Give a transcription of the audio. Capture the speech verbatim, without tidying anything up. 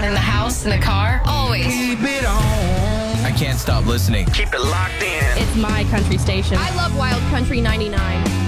in the house, in the car, always. Keep it on. I can't stop listening. Keep it locked in. It's my country station. I love Wild Country ninety-nine.